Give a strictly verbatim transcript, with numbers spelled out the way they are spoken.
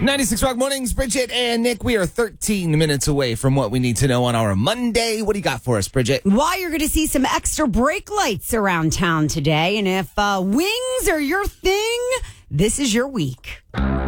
ninety-six Rock Mornings, Bridget and Nick. We are thirteen minutes away from what we need to know on our Monday. What do you got for us, Bridget? Why you're going to see some extra brake lights around town today. And if uh, wings are your thing, this is your week.